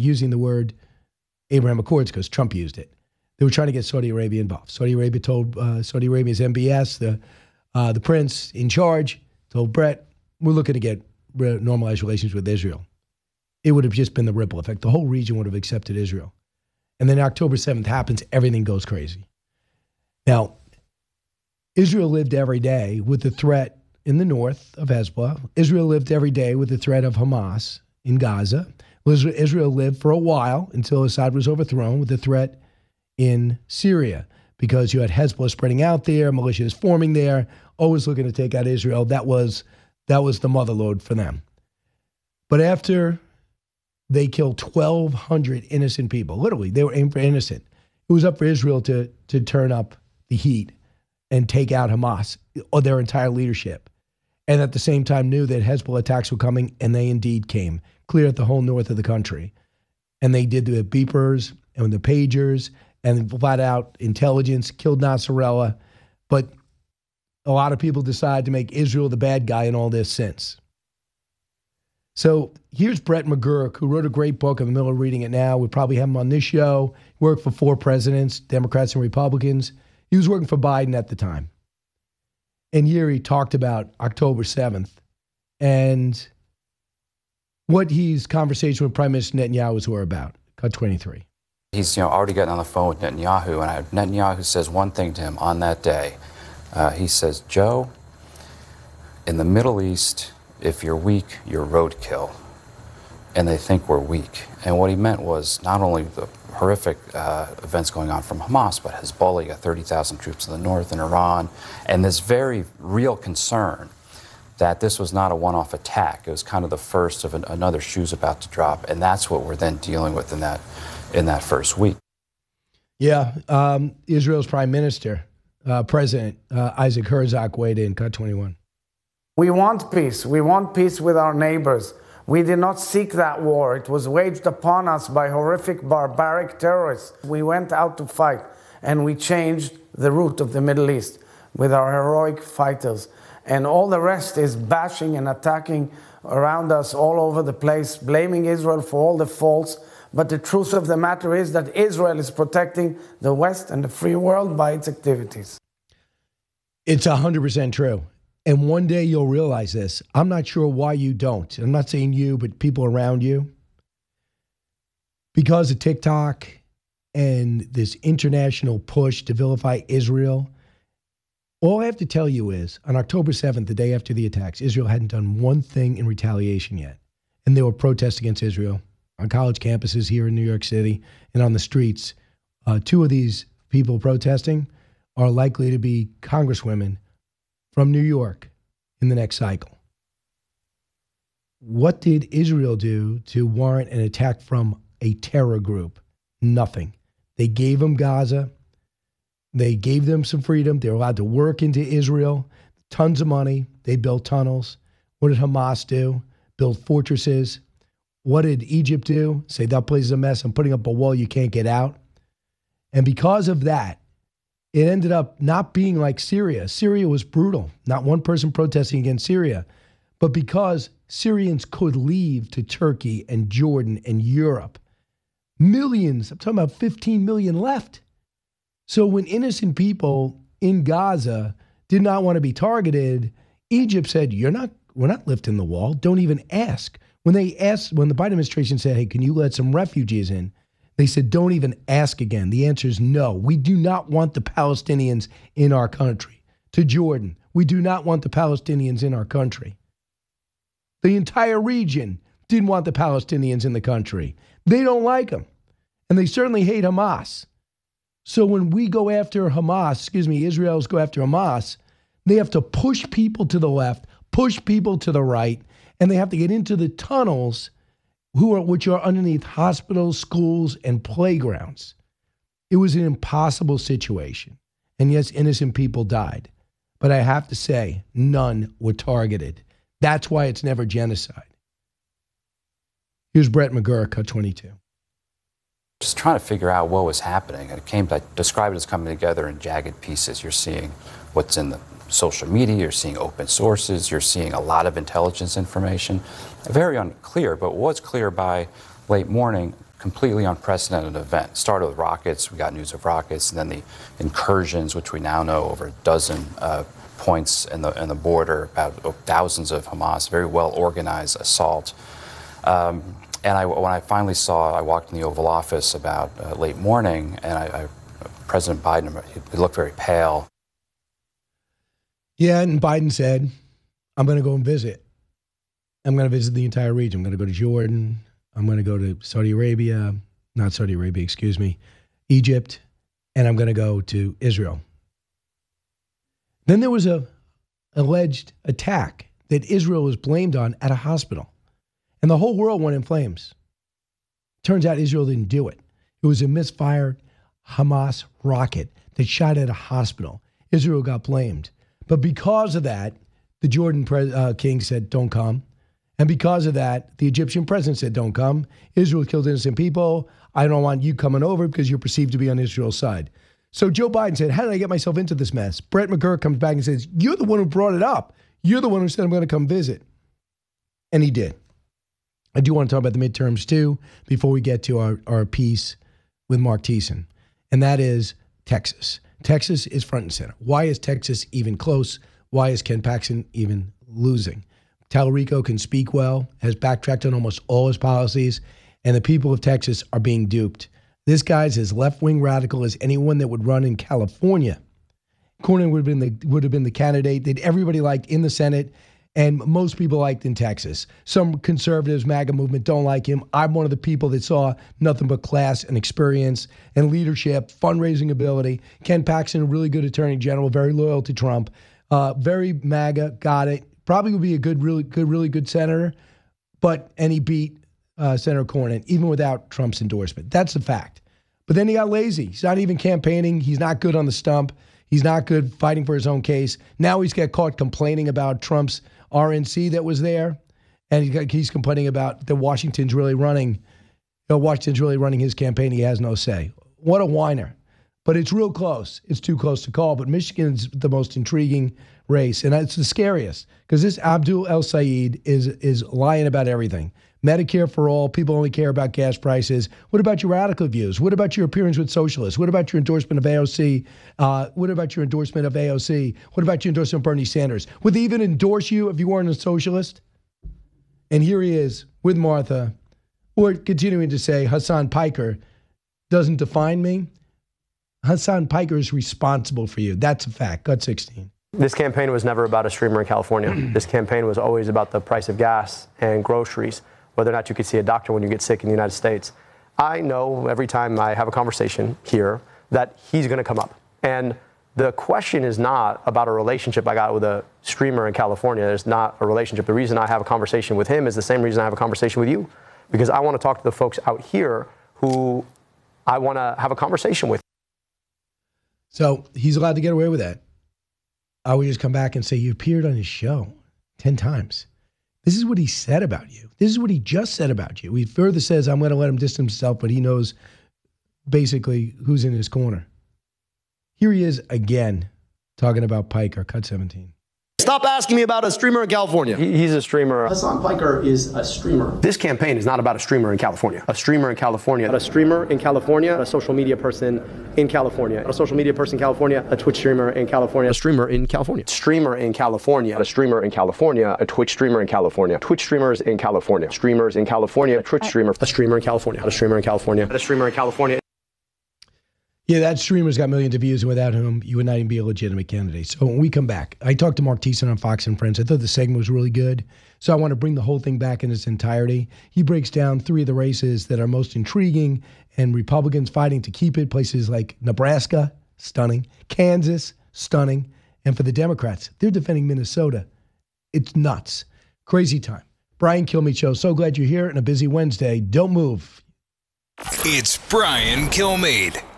using the word Abraham Accords because Trump used it. They were trying to get Saudi Arabia involved. Saudi Arabia told Saudi Arabia's MBS, the prince in charge, told Brett, we're looking to get normalized relations with Israel. It would have just been the ripple effect. The whole region would have accepted Israel. And then October 7th happens, everything goes crazy. Now, Israel lived every day with the threat in the north of Hezbollah. Israel lived every day with the threat of Hamas in Gaza. Israel lived for a while until Assad was overthrown with the threat in Syria because you had Hezbollah spreading out there, militias forming there, always looking to take out Israel. That was the motherlode for them. But after they killed 1,200 innocent people, literally, they were aimed for innocent. It was up for Israel to turn up the heat and take out Hamas or their entire leadership. And at the same time knew that Hezbollah attacks were coming, and they indeed came, cleared the whole north of the country. And they did the beepers and the pagers and flat out intelligence, killed Nasrallah. But a lot of people decided to make Israel the bad guy in all this since. So here's Brett McGurk, who wrote a great book. I'm in the middle of reading it now. We probably have him on this show. He worked for 4 presidents, Democrats and Republicans. He was working for Biden at the time. And here he talked about October 7th and what his conversation with Prime Minister Netanyahu were about. Cut 23. He's already gotten on the phone with Netanyahu, and Netanyahu says one thing to him on that day. He says, Joe, in the Middle East, if you're weak, you're roadkill. And they think we're weak. And what he meant was not only the horrific events going on from Hamas, but Hezbollah, you got 30,000 troops in the north, and Iran, and this very real concern that this was not a one-off attack. It was kind of the first of another shoe's about to drop, and that's what we're then dealing with in that first week. Yeah, Israel's Prime Minister, President Isaac Herzog weighed in, cut 21. We want peace. We want peace with our neighbors. We did not seek that war. It was waged upon us by horrific, barbaric terrorists. We went out to fight, and we changed the route of the Middle East with our heroic fighters. And all the rest is bashing and attacking around us all over the place, blaming Israel for all the faults. But the truth of the matter is that Israel is protecting the West and the free world by its activities. It's 100% true. And one day you'll realize this. I'm not sure why you don't. I'm not saying you, but people around you. Because of TikTok and this international push to vilify Israel, all I have to tell you is, on October 7th, the day after the attacks, Israel hadn't done one thing in retaliation yet. And there were protests against Israel on college campuses here in New York City and on the streets. 2 of these people protesting are likely to be congresswomen from New York in the next cycle. What did Israel do to warrant an attack from a terror group? Nothing. They gave them Gaza. They gave them some freedom. They were allowed to work into Israel. Tons of money. They built tunnels. What did Hamas do? Build fortresses. What did Egypt do? Say, that place is a mess. I'm putting up a wall you can't get out. And because of that, it ended up not being like Syria. Syria was brutal. Not one person protesting against Syria. But because Syrians could leave to Turkey and Jordan and Europe, millions, I'm talking about 15 million left. So when innocent people in Gaza did not want to be targeted, Egypt said, we're not lifting the wall. Don't even ask. When the Biden administration said, hey, can you let some refugees in? They said, don't even ask again. The answer is no. We do not want the Palestinians in our country. To Jordan, we do not want the Palestinians in our country. The entire region didn't want the Palestinians in the country. They don't like them. And they certainly hate Hamas. So when we go after Israel's go after Hamas, they have to push people to the left, push people to the right, and they have to get into the tunnels which are underneath hospitals, schools, and playgrounds. It was an impossible situation. And yes, innocent people died. But I have to say, none were targeted. That's why it's never genocide. Here's Brett McGurk, cut 22. Just trying to figure out what was happening. And I described it as coming together in jagged pieces. You're seeing what's in the social media, you're seeing open sources, you're seeing a lot of intelligence information. Very unclear, but what's clear by late morning, completely unprecedented event. It started with rockets. We got news of rockets, and then the incursions, which we now know over a dozen points in the border, about thousands of Hamas, very well organized assault. And when I finally I walked in the Oval Office about late morning, and President Biden, he looked very pale. Yeah, and Biden said, I'm going to go and visit. I'm going to visit the entire region. I'm going to go to Jordan. I'm going to go to Egypt, and I'm going to go to Israel. Then there was a alleged attack that Israel was blamed on at a hospital, and the whole world went in flames. Turns out Israel didn't do it. It was a misfired Hamas rocket that shot at a hospital. Israel got blamed. But because of that, the Jordan king said, don't come. And because of that, the Egyptian president said, don't come. Israel killed innocent people. I don't want you coming over because you're perceived to be on Israel's side. So Joe Biden said, how did I get myself into this mess? Brett McGurk comes back and says, you're the one who brought it up. You're the one who said I'm going to come visit. And he did. I do want to talk about the midterms too before we get to our piece with Mark Thiessen. And that is Texas. Texas is front and center. Why is Texas even close? Why is Ken Paxton even losing? Tallarico can speak well, has backtracked on almost all his policies, and the people of Texas are being duped. This guy's as left-wing radical as anyone that would run in California. Cornyn would have been the candidate that everybody liked in the Senate, and most people liked in Texas. Some conservatives, MAGA movement, don't like him. I'm one of the people that saw nothing but class and experience and leadership, fundraising ability. Ken Paxton, a really good attorney general, very loyal to Trump, very MAGA, got it. Probably would be a really good senator, and he beat Senator Cornyn, even without Trump's endorsement. That's the fact. But then he got lazy. He's not even campaigning. He's not good on the stump. He's not good fighting for his own case. Now he's got caught complaining about Trump's RNC that was there, and he's complaining about that Washington's really running his campaign. He has no say. What a whiner. But it's real close. It's too close to call. But Michigan's the most intriguing race, and it's the scariest because this Abdul El-Sayed is lying about everything. Medicare for all. People only care about gas prices. What about your radical views? What about your appearance with socialists? What about your endorsement of AOC? What about your endorsement of AOC? What about your endorsement of Bernie Sanders? Would they even endorse you if you weren't a socialist? And here he is with Martha, or continuing to say Hassan Piker doesn't define me. Hassan Piker is responsible for you. That's a fact. Cut 16. This campaign was never about a streamer in California. This campaign was always about the price of gas and groceries, whether or not you could see a doctor when you get sick in the United States. I know every time I have a conversation here that he's going to come up. And the question is not about a relationship I got with a streamer in California. There's not a relationship. The reason I have a conversation with him is the same reason I have a conversation with you, because I want to talk to the folks out here who I want to have a conversation with. So he's allowed to get away with that. I would just come back and say, you appeared on his show 10 times. This is what he said about you. This is what he just said about you. He further says, I'm going to let him distance himself, but he knows basically who's in his corner. Here he is again, talking about Piker, cut 17. Stop asking me about a streamer in California. He's a streamer. Hassan Piker is a streamer. This campaign is not about a streamer in California. A streamer in California. A streamer in California. A social media person in California. A social media person in California. A Twitch streamer in California. A streamer in California. Streamer in California. A streamer in California. A Twitch streamer in California. Twitch streamers in California. Streamers in California. A Twitch streamer. A streamer in California. A streamer in California. A streamer in California. Yeah, that streamer's got millions of views, and without whom you would not even be a legitimate candidate. So when we come back, I talked to Mark Thiessen on Fox and Friends. I thought the segment was really good. So I want to bring the whole thing back in its entirety. He breaks down 3 of the races that are most intriguing and Republicans fighting to keep it. Places like Nebraska, stunning. Kansas, stunning. And for the Democrats, they're defending Minnesota. It's nuts. Crazy time. Brian Kilmeade Show. So glad you're here on a busy Wednesday. Don't move. It's Brian Kilmeade.